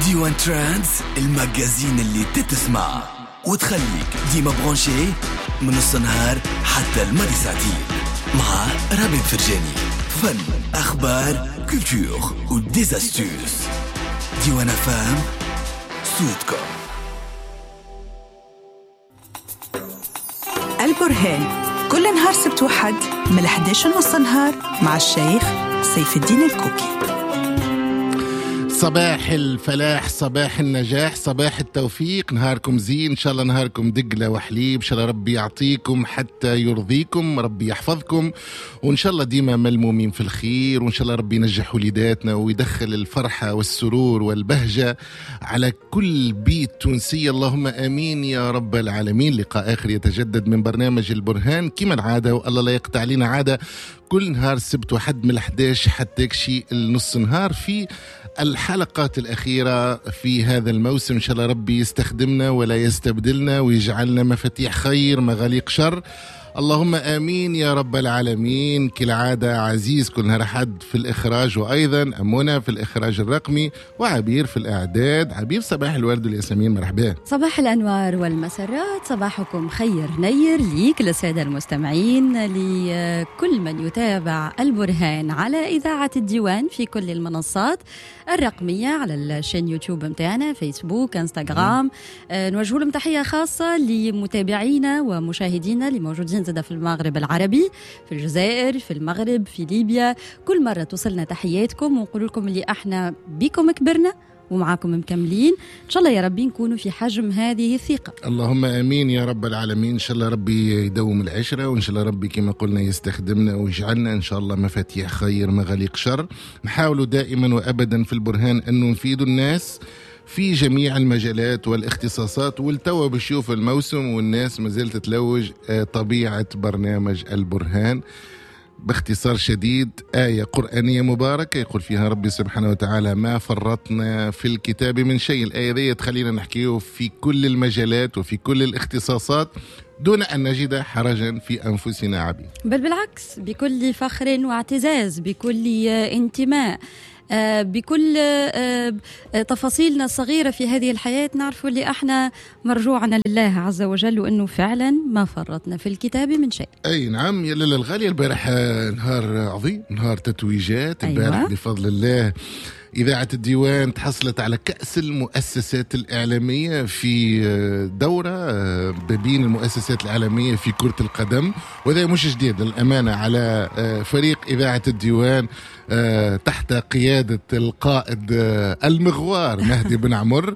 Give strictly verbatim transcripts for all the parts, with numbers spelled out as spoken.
ديوان ترندز، المجازين اللي تتسمع وتخليك ديما برونشي من نص نهار حتى الماضي ساعتين مع رابط فرجاني. فن، أخبار، كولتور وديزاستوس. ديوان فام صوتكم. البرهان كل نهار سبت وحد من الحادية عشر نص نهار مع الشيخ سيف الدين الكوكي. صباح الفلاح، صباح النجاح، صباح التوفيق. نهاركم زين إن شاء الله، نهاركم دقلة وحليب إن شاء الله. ربي يعطيكم حتى يرضيكم، ربي يحفظكم، وإن شاء الله ديما ملمومين في الخير، وإن شاء الله ربي ينجح وليداتنا ويدخل الفرحة والسرور والبهجة على كل بيت تونسية. اللهم آمين يا رب العالمين. لقاء آخر يتجدد من برنامج البرهان كما العادة، والله لا يقطع علينا عادة، كل نهار سبت وحد من الحداش حتى يكشي النص نهار في الحلقات الأخيرة في هذا الموسم. إن شاء الله ربي يستخدمنا ولا يستبدلنا، ويجعلنا مفاتيح خير مغاليق شر. اللهم آمين يا رب العالمين. كالعادة عزيز كل نهار حد في الإخراج، وأيضا أمونة في الإخراج الرقمي، وعبير في الإعداد. عبير صباح الورد والياسمين، مرحبا. صباح الأنوار والمسرات، صباحكم خير نير ليك للسادة المستمعين، لكل من يتابع البرهان على إذاعة الديوان في كل المنصات الرقمية، على الشين يوتيوب متاعنا، فيسبوك، انستغرام. أه نوجه لهم تحية خاصة لمتابعينا ومشاهدينا اللي موجودين زادة في المغرب العربي، في الجزائر، في المغرب، في ليبيا. كل مرة توصلنا تحياتكم ونقول لكم اللي احنا بكم كبرنا ومعاكم مكملين. إن شاء الله يا ربي نكونوا في حجم هذه الثقة. اللهم آمين يا رب العالمين. إن شاء الله ربي يدوم العشرة، وإن شاء الله ربي كما قلنا يستخدمنا ويجعلنا إن شاء الله مفاتيح خير مغاليق شر. نحاولوا دائما وأبدا في البرهان أنه نفيدوا الناس في جميع المجالات والاختصاصات. والتوا بشوف الموسم والناس ما زالت تلوج طبيعة برنامج البرهان. باختصار شديد، آية قرآنية مباركة يقول فيها ربي سبحانه وتعالى: ما فرطنا في الكتاب من شيء. الآية ذي تخلينا نحكيه في كل المجالات وفي كل الاختصاصات دون أن نجد حرجا في أنفسنا عبيد، بل بالعكس، بكل فخر واعتزاز، بكل انتماء، آه بكل آه آه تفاصيلنا الصغيرة في هذه الحياة. نعرف اللي احنا مرجوعنا لله عز وجل، وأنه فعلا ما فرطنا في الكتاب من شيء. أي نعم يا لالا الغالية. البارح نهار عظيم، نهار تتويجات. البارح أيوة. بفضل الله إذاعة الديوان تحصلت على كأس المؤسسات الإعلامية في دورة بين المؤسسات الإعلامية في كرة القدم، وهذا مش جديد للأمانة على فريق إذاعة الديوان تحت قيادة القائد المغوار مهدي بن عمر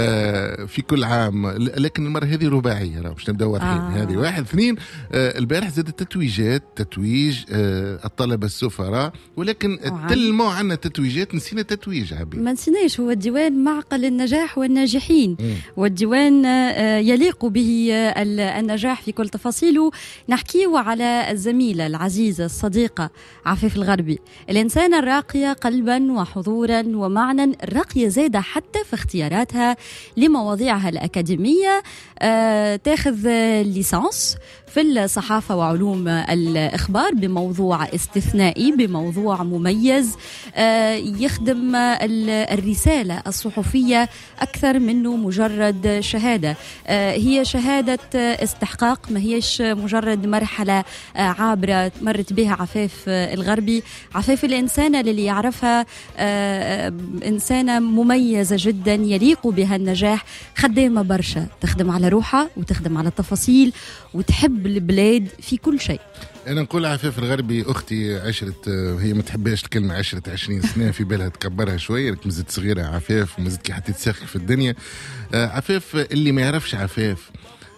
في كل عام. لكن المرة هذه رباعية، باش نبدأ واضحين. آه. هذه واحد اثنين. البارح زاد التتويجات، تتويج الطلبة السفراء، ولكن تلموا عنا تتويجات، نسينا تتويج عبيد. ما نسيناش، هو الديوان معقل النجاح والناجحين. م. والديوان يليق به النجاح في كل تفاصيله. نحكيه على الزميلة العزيزة الصديقة عفيف الغربي، الإنسانة الراقية قلبا وحضورا ومعنى، راقية زادة حتى في اختياراتها لمواضيعها الأكاديمية. آه تاخذ ليسانس في الصحافة وعلوم الإخبار بموضوع استثنائي، بموضوع مميز. آه يخدم الرسالة الصحفية أكثر منه مجرد شهادة. آه هي شهادة استحقاق، ما هيش مجرد مرحلة عابرة مرت بها عفاف الغربي. عفاف الإنسانة اللي يعرفها آه إنسانة مميزة جدا يليق بها النجاح، خدامة برشا، تخدم على روحها وتخدم على التفاصيل وتحب البلاد في كل شيء. أنا نقول عفاف الغربي أختي عشرة، هي ما تحبهاش الكلمة عشرة عشرين سنة، في بالها تكبرها شوية، لكن مازالت صغيرة عفاف ومازالت كي حتى تسخ في الدنيا. عفاف اللي ما يعرفش عفاف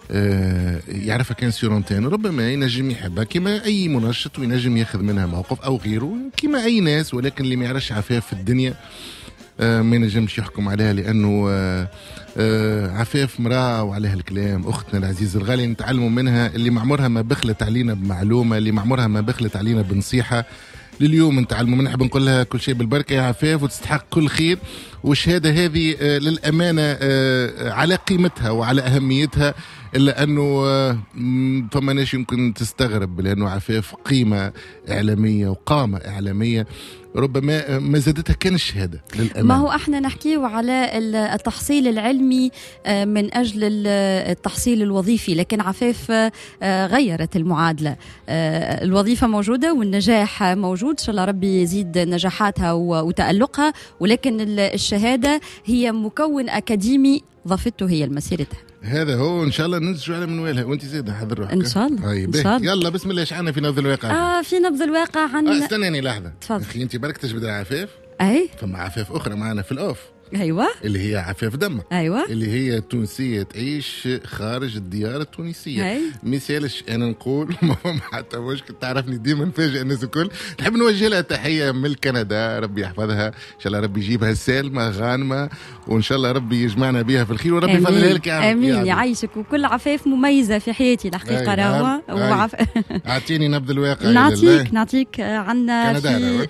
يعرفها كان سيرونتين، ربما ينجم يحبها كما أي منشط وينجم ياخذ منها موقف أو غيره كما أي ناس، ولكن اللي ما يعرفش عفاف في الدنيا ما ينجمش يحكم عليها، لأنه عفاف مرأة وعليها الكلام. أختنا العزيزة الغالية نتعلموا منها، اللي معمرها ما بخلت علينا بمعلومة، اللي معمرها ما بخلت علينا بنصيحة. لليوم نتعلموا منها، نحب نقول لها كل شيء بالبركة يا عفاف، وتستحق كل خير. والشهادة هذه للأمانة على قيمتها وعلى أهميتها، إلا أنه فما ناس يمكن تستغرب، لأنه عفاف قيمة إعلامية وقامة إعلامية ربما ما زادتها كان الشهادة للأمان. ما هو احنا نحكيه على التحصيل العلمي من أجل التحصيل الوظيفي، لكن عفاف غيرت المعادلة. الوظيفة موجودة والنجاح موجود، إن شاء الله ربي يزيد نجاحاتها وتألقها، ولكن الشهادة هي مكون أكاديمي ضافته هي لمسيرتها. هذا هو، ان شاء الله ننتج على منوالها. وانت زيد حضر روحك ان شاء الله. ان شاء الله. يلا بسم الله. شعنا في نبض الواقع. اه في نبض الواقع عن آه استناني لحظه. تفضل. اخي انت برك تجبد عفاف. اي فما عفاف اخرى معنا في الاوف. ايوه اللي هي عفاف دمة. ايوه اللي هي تونسيه تعيش خارج الديار التونسيه. أي. مثالش انا نقول ما فهم حتى مشكل، تعرفني ديما نفاجئ الناس الكل. نحب نوجه لها تحيه من كندا، ربي يحفظها ان شاء الله، ربي يجيبها سالمه غانمه، وان شاء الله ربي يجمعنا بها في الخير، وربي يفضلها لك يا امين يعيشك. وكل عفاف مميزه في حياتي الحقيقه راهو. وعف... اعطيني نبض الواقع. نعطيك نعطيك عنا في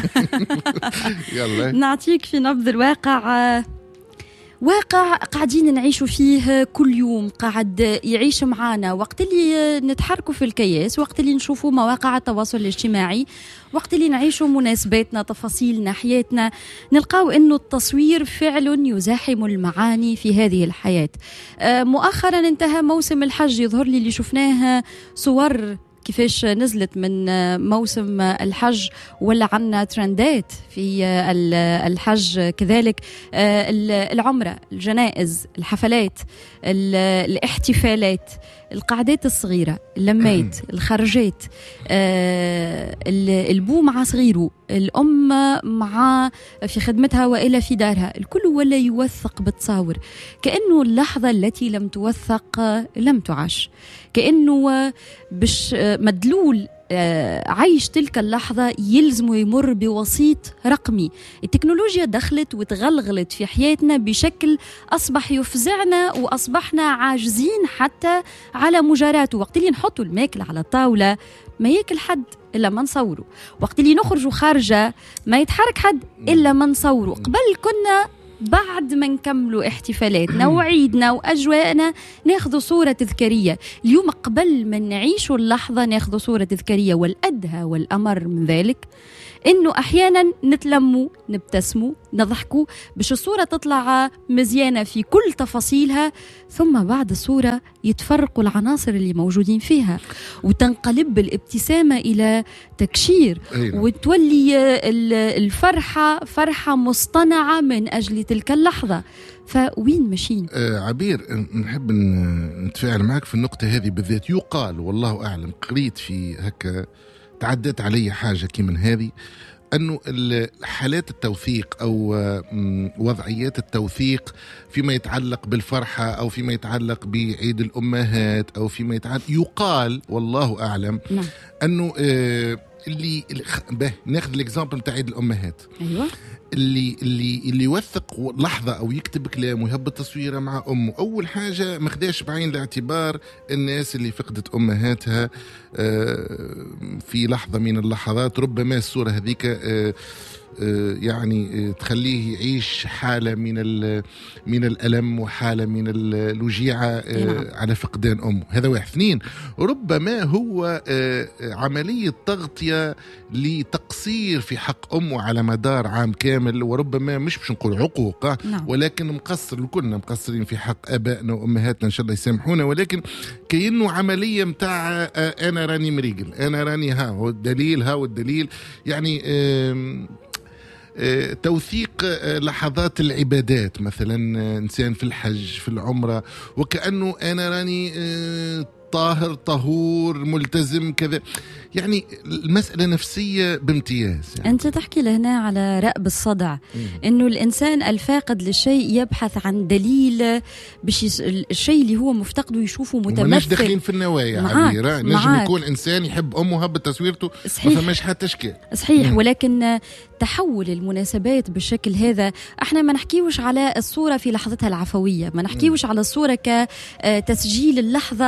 يلا نعطيك في نبض الواقع. واقع قاعدين نعيشوا فيه كل يوم، قاعد يعيش معانا وقت اللي نتحركوا في الكياس، وقت اللي نشوفوا مواقع التواصل الاجتماعي، وقت اللي نعيشوا مناسباتنا، تفاصيلنا، حياتنا، نلقاو انه التصوير فعل يزاحم المعاني في هذه الحياة. مؤخرا انتهى موسم الحج، يظهر لي اللي شفناه صور كيفاش نزلت من موسم الحج، ولا عنا ترندات في الحج كذلك، العمرة، الجنائز، الحفلات، الاحتفالات، القعدات الصغيرة، اللمات، الخرجات، البو مع صغيره، الأم مع في خدمتها وإلا في دارها، الكل ولا يوثق بالتصاور، كأنه اللحظة التي لم توثق لم تعش، كأنه بش مدلول عايش تلك اللحظة يلزم يمر بوسيط رقمي. التكنولوجيا دخلت وتغلغلت في حياتنا بشكل أصبح يفزعنا، وأصبحنا عاجزين حتى على مجاراته. وقت اللي نحطوا الماكل على الطاولة ما ياكل حد إلا ما نصوره، وقت اللي نخرجوا خارجة ما يتحرك حد إلا ما نصوره. قبل كنا بعد ما نكملوا احتفالاتنا وعيدنا وأجواءنا ناخذوا صورة تذكارية. اليوم قبل ما نعيشوا اللحظة ناخذوا صورة تذكارية. والأدهى والأمر من ذلك إنه أحيانا نتلموا، نبتسموا، نضحكوا باش الصورة تطلع مزيانة في كل تفاصيلها، ثم بعد الصورة يتفرقوا العناصر اللي موجودين فيها، وتنقلب الابتسامة إلى تكشير، وتولي الفرحة فرحة مصطنعة من أجل تلك اللحظة. فوين ماشيين؟ آه عبير، نحب نتفاعل معك في النقطة هذه بالذات. يقال والله أعلم، قريت في هكا تعدت علي حاجة كي من هذه، أنه حالات التوثيق أو وضعيات التوثيق فيما يتعلق بالفرحة أو فيما يتعلق بعيد الأمهات أو فيما يتعلق، يقال والله أعلم نعم. أنه اللي به ناخذ الإكزامبل تاع عيد الأمهات. أيوة. اللي اللي اللي يوثق لحظة أو يكتب كلام ويهبط تصويره مع أمه، أول حاجة مخداش بعين الاعتبار الناس اللي فقدت أمهاتها في لحظة من اللحظات. ربما الصورة هذيك يعني تخليه يعيش حالة من من الألم وحالة من الوجيعة على فقدان أمه. هذا واحد. اثنين، ربما هو عملية تغطية لتقصير في حق أمه على مدار عام كامل، وربما مش باش نقول عقوق ولكن مقصر، كلنا مقصرين في حق آبائنا وأمهاتنا إن شاء الله يسامحونا، ولكن كأنه عملية متاع أنا راني مريقل، أنا راني ها هو الدليل، ها هو الدليل. يعني توثيق لحظات العبادات، مثلا إنسان في الحج في العمرة وكأنه أنا راني طاهر طهور ملتزم كذا. يعني المسألة نفسية بامتياز. يعني أنت تحكي لهنا على رأب الصدع، إنه الإنسان الفاقد للشيء يبحث عن دليل باش الشيء اللي هو مفتقده يشوفه متمثل. مش داخلين في النوايا عبيرة، نجم يكون إنسان يحب أمه هبت تصويرته ما فماش حتى تشكيل. صحيح. مم. ولكن تحول المناسبات بالشكل هذا، احنا ما نحكيوش على الصورة في لحظتها العفوية، ما نحكيوش على الصورة كتسجيل اللحظة. فما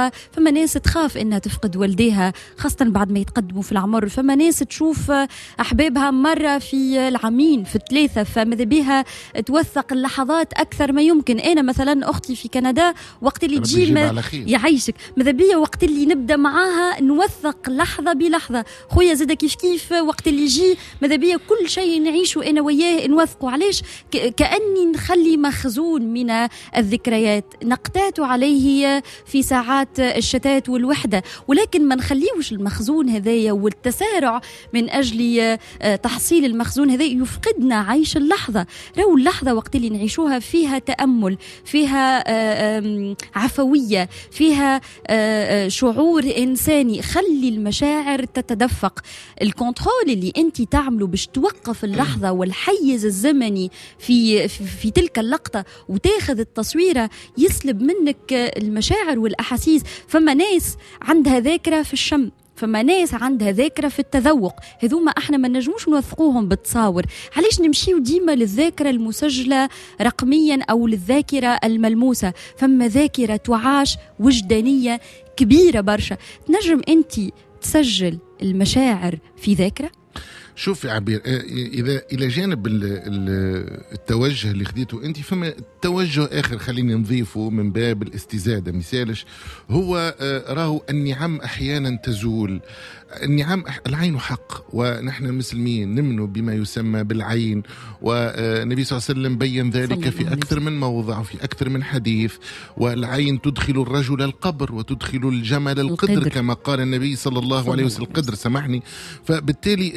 فما ناس تخاف إنها تفقد والديها خاصة بعد ما يتقدموا في العمر، فما ناس تشوف أحبابها مرة في العامين في الثلاثة، فماذا بها توثق اللحظات أكثر ما يمكن. أنا مثلا أختي في كندا وقت اللي تجي ما يعيشك ماذا بيا وقت اللي نبدأ معاها نوثق لحظة بلحظة. خويا زاد كيف كيف وقت اللي يجي ماذا بيا كل شيء نعيشه أنا وياه نوثقه. علاش؟ كأني نخلي مخزون من الذكريات نقتات عليه في ساعات الشتات والوحدة، ولكن ما نخليوش المخزون هذايا والتسارع من أجل تحصيل المخزون هذا يفقدنا عيش اللحظة. رو اللحظة وقت اللي نعيشوها فيها تأمل، فيها عفوية، فيها شعور إنساني. خلي المشاعر تتدفق. الكنترول اللي أنت تعمله باش توقف اللحظة والحيز الزمني في, في, في تلك اللقطة وتاخذ التصويرة يسلب منك المشاعر والأحاسيس. فما ناس عندها ذاكرة في الشم، فما ناس عندها ذاكرة في التذوق، هذوما احنا ما نجموش نوثقوهم بالتصاور. علاش نمشيو ديما للذاكرة المسجلة رقميا أو للذاكرة الملموسة؟ فما ذاكرة تعاش وجدانية كبيرة برشا. تنجم أنت تسجل المشاعر في ذاكرة؟ شوف يا عبير، إذا إلى جانب التوجه اللي خديته أنت، فما توجه آخر خليني نضيفه من باب الاستزادة. مثالش هو راهو النعم أحيانا تزول. النعم العين حق، ونحن المسلمين نمنوا بما يسمى بالعين، والنبي صلى الله عليه وسلم بين ذلك في أكثر من موضع في أكثر من حديث. والعين تدخل الرجل القبر وتدخل الجمل القدر, القدر. كما قال النبي صلى الله صلى عليه وسلم القدر سامحني. فبالتالي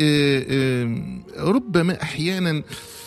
ربما أحيانا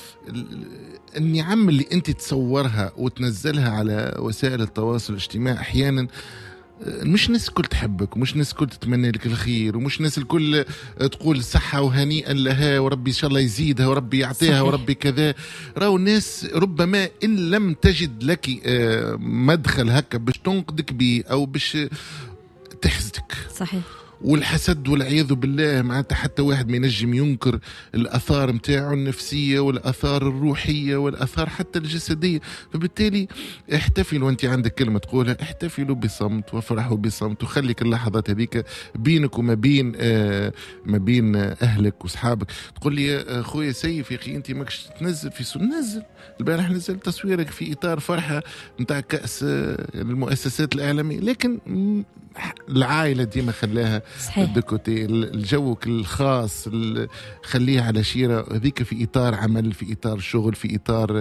النعم اللي أنت تصورها وتنزلها على وسائل التواصل الاجتماعي أحيانا مش ناس الكل تحبك، ومش ناس الكل تتمنى لك الخير، ومش ناس الكل تقول صحة وهنيئا لها وربي إن شاء الله يزيدها وربي يعطيها وربي كذا. راو الناس ربما إن لم تجد لك مدخل هكا باش تنقدك بيه أو باش تحسدك. صحيح. والحسد والعياذ بالله معناتها حتى واحد ما ينجم ينكر الآثار متاعه النفسية والآثار الروحية والآثار حتى الجسدية. فبالتالي احتفلوا، وانت عندك كلمة تقولها، احتفلوا بصمت وفرحوا بصمت، وخليك اللحظات هذيك بينك وما بين آه ما بين أهلك وصحابك. تقول لي يا أخويا سيف يا أخي أنت ماكش تنزل في سن، نزل. البارح نزل تصويرك في إطار فرحة متاع كأس المؤسسات الإعلامية، لكن العائلة ديما خلاها الدكوتي، الجوك الخاص خليها على شيرة هذيك في إطار عمل، في إطار شغل، في إطار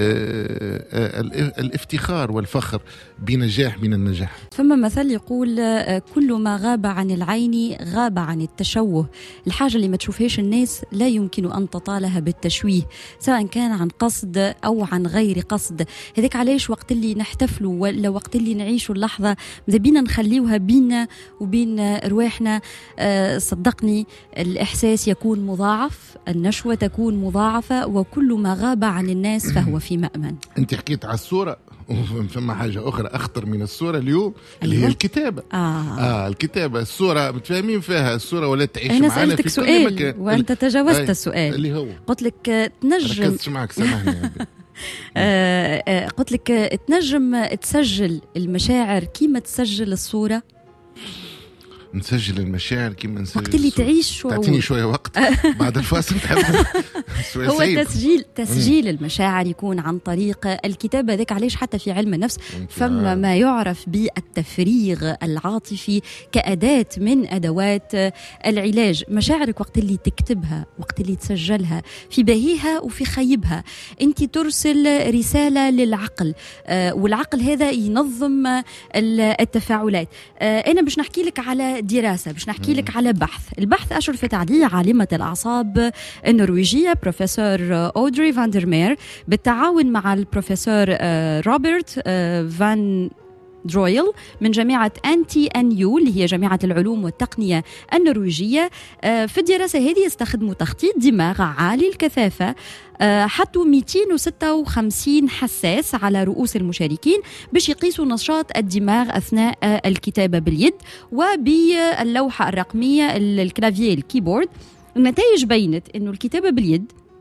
الافتخار والفخر بنجاح من النجاح. فما مثل يقول كل ما غاب عن العين غاب عن التشوه. الحاجة اللي ما تشوفهاش الناس لا يمكن أن تطالها بالتشويه، سواء كان عن قصد أو عن غير قصد. هذاك علاش وقت اللي نحتفلوا ولا وقت اللي نعيشوا اللحظة مذبينا نخليوها بيننا وبين رواحنا. أه صدقني الإحساس يكون مضاعف، النشوة تكون مضاعفة، وكل ما غاب عن الناس فهو في مأمن. أنت حكيت على الصورة، وفما حاجة أخرى أخطر من الصورة اليوم اللي هي الكتابة. آه. آه الكتابة، الصورة متفاهمين فيها الصورة ولا تعيش أنا معنا في سؤال كل مكان، وأنت تجاوزت السؤال اللي هو قلت لك تنجم ركزتش معك سامحني آه آه قلت لك تنجم تسجل المشاعر كيما تسجل الصورة. نسجل المشاعر كيما نسجل وقت اللي تعيش شعور. تعطيني شوية وقت بعد الفاصل تحب هو تسجيل تسجيل المشاعر يكون عن طريق الكتابة. ذاك علاش حتى في علم النفس فما ما يعرف بالتفريغ العاطفي كأداة من أدوات العلاج. مشاعرك وقت اللي تكتبها، وقت اللي تسجلها في بهيها وفي خيبها، أنت ترسل رسالة للعقل، آه والعقل هذا ينظم التفاعلات. آه أنا باش نحكي لك على دراسة، باش نحكي لك على بحث. البحث أشرفت عليه عالمة الأعصاب النرويجية بروفيسور أودري فاندرمير بالتعاون مع البروفيسور روبرت فان درويل من جامعة أنتي أن يو اللي هي جامعة العلوم والتقنية النرويجية. في الدراسة هذه استخدموا تخطيط دماغ عالي الكثافة، حطوا مئتين وستة وخمسين حساس على رؤوس المشاركين باش يقيسوا نشاط الدماغ أثناء الكتابة باليد وباللوحة الرقمية الكلافيي الكيبورد. النتائج بينت أنه الكتابة باليد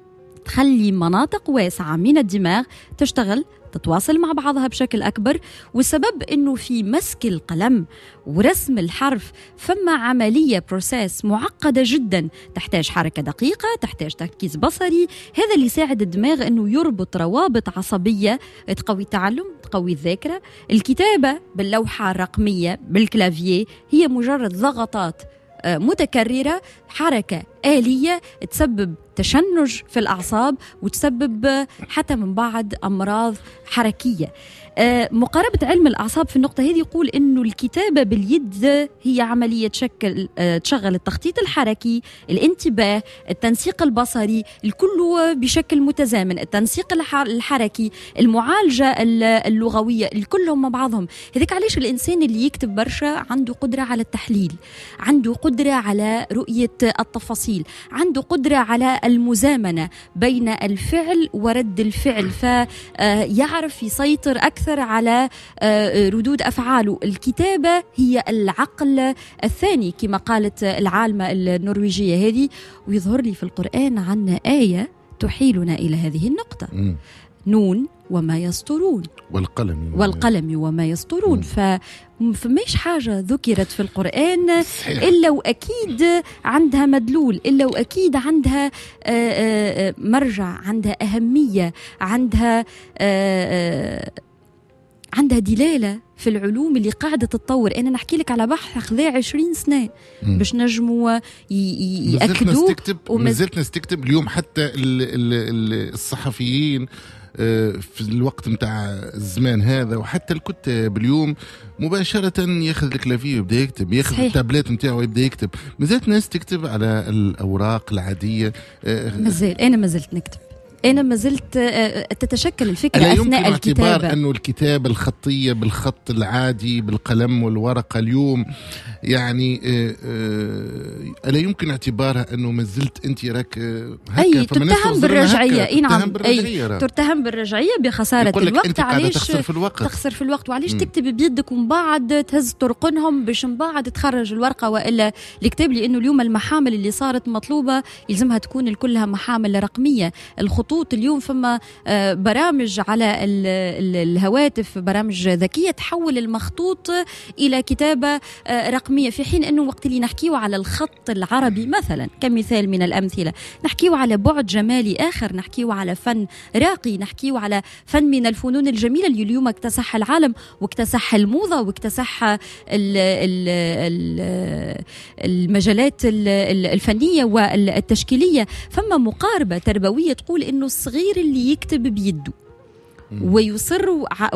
تخلي مناطق واسعة من الدماغ تشتغل تتواصل مع بعضها بشكل أكبر. والسبب أنه في مسك القلم ورسم الحرف فما عملية بروسيس معقدة جدا، تحتاج حركة دقيقة، تحتاج تركيز بصري. هذا اللي يساعد الدماغ أنه يربط روابط عصبية تقوي التعلم، تقوي الذاكرة. الكتابة باللوحة الرقمية بالكلافييه هي مجرد ضغطات متكررة، حركة آلية تسبب تشنج في الأعصاب وتسبب حتى من بعد أمراض حركية. مقاربة علم الأعصاب في النقطة هذه يقول إنه الكتابة باليد هي عملية تشكل تشغل التخطيط الحركي، الانتباه، التنسيق البصري، الكل بشكل متزامن، التنسيق الحركي، المعالجة اللغوية، الكلهم مع بعضهم. هذيك علاش الإنسان اللي يكتب برشا عنده قدرة على التحليل، عنده قدرة على رؤية التفاصيل، عنده قدرة على المزامنة بين الفعل ورد الفعل، فيعرف يسيطر أكثر على ردود أفعاله. الكتابة هي العقل الثاني كما قالت العالمة النرويجية هذه. ويظهر لي في القرآن عنا آية تحيلنا إلى هذه النقطة. م. نون وما يسطرون والقلم والقلم وما يسطرون. فماش حاجة ذكرت في القرآن إلا وأكيد عندها مدلول، إلا وأكيد عندها مرجع، عندها أهمية، عندها عندها دلالة في العلوم اللي قاعدة تتطور. أنا نحكي لك على بحث أخذ عشرين سنة باش نجموا يأكدوا. مازلت نستكتب اليوم حتى الصحفيين في الوقت متاع الزمان هذا، وحتى الكتاب اليوم مباشرة ياخذ الكلافيه ويبدا يكتب، ياخذ التابلت متاعه ويبدا يكتب. مازلت ناس تكتب على الأوراق العادية. مازال أنا مازلت نكتب، أنا ما زلت تتشكل الفكرة أثناء الكتابة. اعتبار أنه الكتابة الخطية بالخط العادي بالقلم والورقة اليوم يعني ألا يمكن اعتبارها أنه ما زلت أنت راك أي تتهم بالرجعية. أي نعم، أي تتهم بالرجعية بخسارة الوقت. علاش تخسر في الوقت تخسر في الوقت وعلاش م. تكتب بيدك ومن بعد تهز طرقنهم باش من بعد تخرج الورقة وإلا الكتاب. لأنه اليوم المحامل اللي صارت مطلوبة يلزمها تكون كلها محامل رقمية. الخطوط اليوم فما برامج على الهواتف، برامج ذكية تحول المخطوط إلى كتابة رقمية، في حين أنه وقت اللي نحكيه على الخط العربي مثلا كمثال من الأمثلة نحكيه على بعد جمالي آخر، نحكيه على فن راقي، نحكيه على فن من الفنون الجميلة اللي اليوم اكتسح العالم واكتسح الموضة واكتسح ال ال ال المجالات الفنية والتشكيلية. فما مقاربة تربوية تقول إنه الصغير اللي يكتب بيده ويصر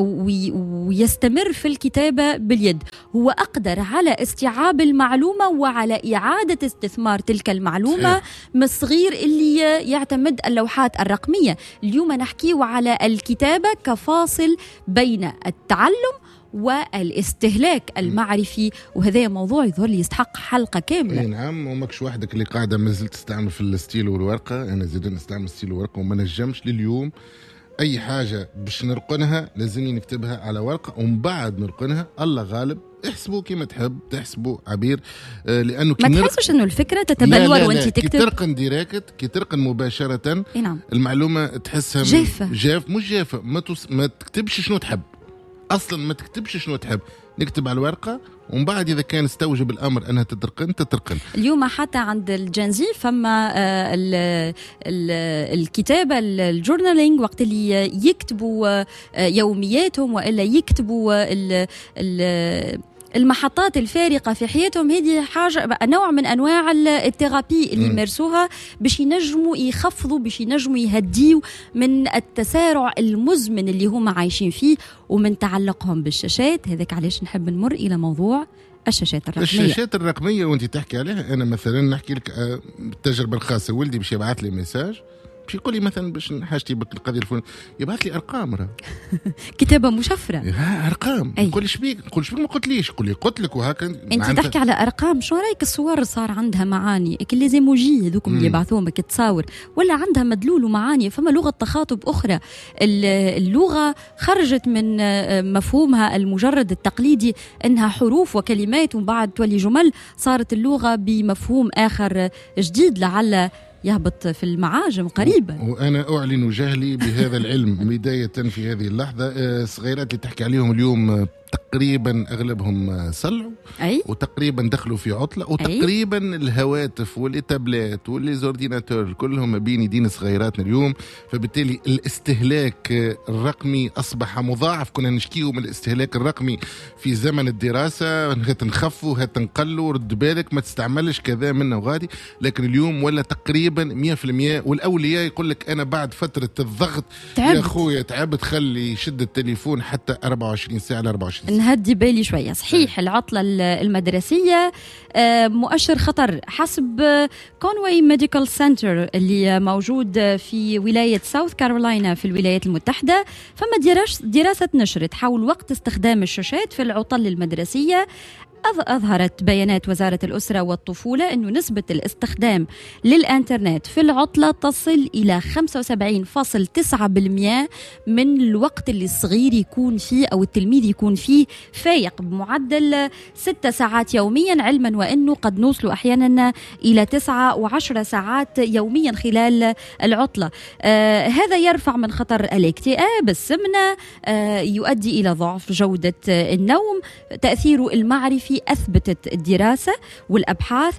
ويستمر في الكتابة باليد هو أقدر على استيعاب المعلومة وعلى إعادة استثمار تلك المعلومة من الصغير اللي يعتمد اللوحات الرقمية. اليوم نحكي على الكتابة كفاصل بين التعلم والاستهلاك المعرفي، وهذا موضوع يظهر لي يستحق حلقة كاملة. اي نعم، وماكش وحدك اللي قاعدة ما زلت تستعمل في الستيل والورقة. أنا زيد نستعمل الستيل والورقة وما نجمش لليوم أي حاجة باش نرقنها لازمني نكتبها على ورقة ومن بعد نرقنها. الله غالب، احسبوا كما تحب تحسبوا عبير، آه لأنه ما تحسش أنه الفكرة تتبلور وانت تكتب. كي ترقن ديراكت، كي ترقن مباشرة نعم. المعلومة تحسها جافة جاف مش جافة. ما, تس... ما تكتبش شنو تحب أصلا، ما تكتبش شنو تحب، نكتب على الورقة ومن بعد إذا كان استوجب الأمر أنها تترقن تترقن. اليوم حتى عند الجنزي فما ال ال الكتابة الجورنالينج وقت اللي يكتبوا يومياتهم وإلا يكتبوا ال ال المحطات الفارقة في حياتهم. هذه حاجة نوع من أنواع الثيرابي اللي يمارسوها باش ينجموا يخفضوا، باش ينجموا يهديوا من التسارع المزمن اللي هم عايشين فيه ومن تعلقهم بالشاشات. هذاك علاش نحب نمر إلى موضوع الشاشات الرقمية. الشاشات الرقمية وانت تحكي عليها، أنا مثلا نحكي لك التجربة الخاصة. ولدي باش يبعث لي ميساج باش يقول لي مثلا باش حاجتي بك القضيه الفلانيه، يبعث لي ارقام راه كتابه مشفره، ارقام. نقول ايش بيك، نقول ايش بيك، ما قلت ليش، يقول لي قلت لك وهكا. انت تحكي على ارقام، شو رايك الصور صار عندها معاني؟ لي زيموجي هذوكم اللي يبعثوهم بك تصاور ولا عندها مدلول ومعاني؟ فما لغه تخاطب اخرى. اللغه خرجت من مفهومها المجرد التقليدي انها حروف وكلمات ومن بعد تولي جمل، صارت اللغه بمفهوم اخر جديد لعل يهبط في المعاجم قريبا. وأنا أعلن جهلي بهذا العلم بداية في هذه اللحظة. الصغيرات اللي تحكي عليهم اليوم تقريبا أغلبهم صلعوا، أي؟ وتقريبا دخلوا في عطلة، وتقريبا أي؟ الهواتف والتابلات والزورديناتور كلهم بين يدين صغيراتنا اليوم. فبالتالي الاستهلاك الرقمي أصبح مضاعف. كنا نشكيه من الاستهلاك الرقمي في زمن الدراسة، هتنخفوا هتنقلوا، رد بالك ما تستعملش كذا منه وغادي. لكن اليوم ولا تقريبا مية في المية. والأولياء يقول لك أنا بعد فترة الضغط تعبت. يا أخويا تعبت، خلي شد التليفون حتى أربعة وعشرين ساعة ل أربعة وعشرين ساعة. نهدي بالي شوية. صحيح العطلة المدرسية مؤشر خطر حسب كونواي ميديكال سنتر اللي موجود في ولاية ساوث كارولاينا في الولايات المتحدة. فما دراسة نشرت حول وقت استخدام الشاشات في العطل المدرسية. أظهرت بيانات وزارة الأسرة والطفولة أنه نسبة الاستخدام للإنترنت في العطلة تصل إلى خمسة وسبعين فاصلة تسعة بالمئة من الوقت اللي الصغير يكون فيه أو التلميذ يكون فيه فايق بمعدل ستة ساعات يوميا، علما وأنه قد نوصل أحيانا إلى تسعة وعشر ساعات يوميا خلال العطلة. آه هذا يرفع من خطر الاكتئاب، السمنة، آه يؤدي إلى ضعف جودة النوم. تأثيره المعرفي أثبتت الدراسة والأبحاث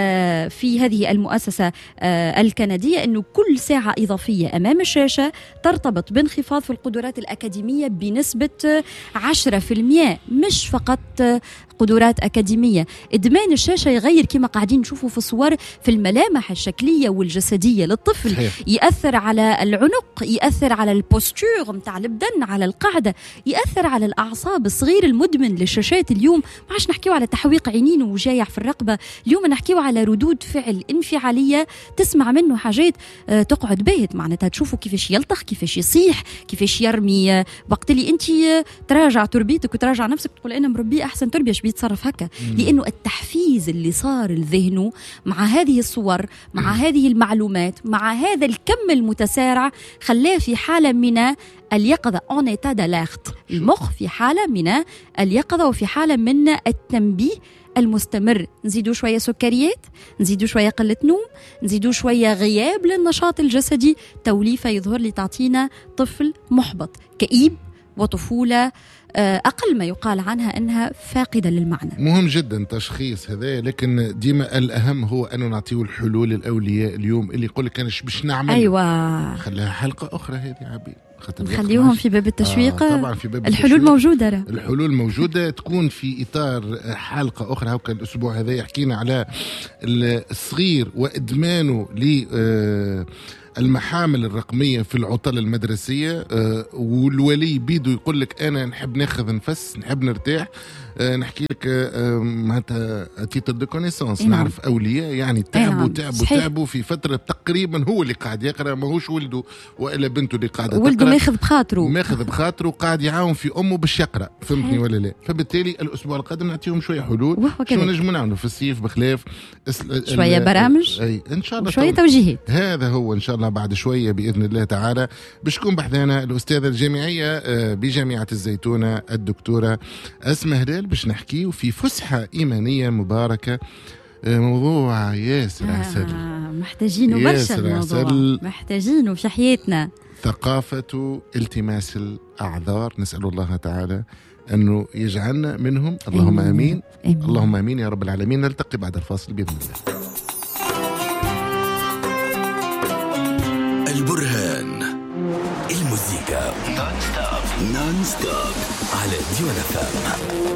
في هذه المؤسسة الكندية أنه كل ساعة إضافية أمام الشاشة ترتبط بانخفاض في القدرات الأكاديمية بنسبة عشرة في المئة، مش فقط قدرات أكاديمية. إدمان الشاشة يغير كما قاعدين نشوفوا في الصور في الملامح الشكلية والجسدية للطفل. صحيح. يأثر على العنق، يأثر على البوستور متاع البدن، على القاعدة، يأثر على الأعصاب. الصغير المدمن للشاشات اليوم ما عادش نحكيو على تحويق عينين وجايح في الرقبة، اليوم نحكيو على ردود فعل انفعالية تسمع منه حاجات أه تقعد باهت، معناتها تشوفوا كيفاش يلطخ، كيفاش يصيح، كيفاش يرمي. أه وقت اللي انت أه تراجع تربيتك وتراجع نفسك تقول أنا مربي أحسن تربية، ايش بيتصرف هكا؟ لأنه التحفيز اللي صار لذهنه مع هذه الصور، مع هذه المعلومات، مع هذا الكم المتسارع خلاه في حالة من اليقظة en état d'alerte. المخ في حالة من اليقظة وفي حالة من التنبيه المستمر. نزيدوا شوية سكريات، نزيدوا شوية قلة نوم، نزيدوا شوية غياب للنشاط الجسدي، توليفة يظهر لي تعطينا طفل محبط كئيب وطفولة أقل ما يقال عنها أنها فاقدة للمعنى. مهم جدا تشخيص هذا، لكن ديما الأهم هو أن نعطيه الحلول للأولياء اليوم اللي يقول لك أنا باش نعمل. أيوة، خليها حلقة أخرى هذه عبيد، نخليهم في باب التشويق. آه طبعا في باب الحلول التشويق. موجودة رأ. الحلول موجودة، تكون في إطار حلقة أخرى. هوكا الأسبوع هذا يحكينا على الصغير وإدمانه ل المحامل الرقمية في العطل المدرسية. أه والولي بيدو يقول لك أنا نحب ناخذ نفس، نحب نرتاح. أه نحكي لك معناتها تيتر دو كونيسونس. نعرف أولياء يعني تعبوا تعبوا تعبوا في فترة تقريبا هو اللي قاعد يقرأ، ماهوش ولده وإلا بنته اللي قاعدة ولده ماخذ بخاطره ماخذ بخاطره قاعد يعاون في أمه باش يقرأ. فهمتني ولا لا؟ فبالتالي الأسبوع القادم نعطيهم شوية حلول شو نجموا نعملوا في الصيف بخلاف شوية برامج أي إن شاء الله شوية توجيهات. هذا هو إن شاء الله بعد شوية بإذن الله تعالى باش تكون بحثنا الأستاذة الجامعية بجامعة الزيتونة الدكتورة أسماء هلال باش نحكيه في فسحة إيمانية مباركة. موضوع ياسر عسل. آه محتاجينه برشا الموضوع، محتاجينه في حياتنا. ثقافة التماس الأعذار، نسأل الله تعالى أنه يجعلنا منهم. اللهم آمين. آمين. آمين. اللهم آمين يا رب العالمين. نلتقي بعد الفاصل بإذن الله. البرهان، الموسيقى نون ستوب نون ستوب على ديوان فام.